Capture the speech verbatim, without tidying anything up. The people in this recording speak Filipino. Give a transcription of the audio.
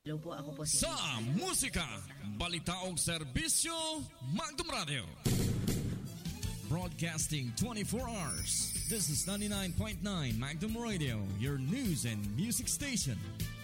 Hello po, ako po si Sa musika, balitaong serbisyo, Magdum Radio. Broadcasting twenty-four hours. This is ninety-nine point nine Magdum Radio, your news and music station.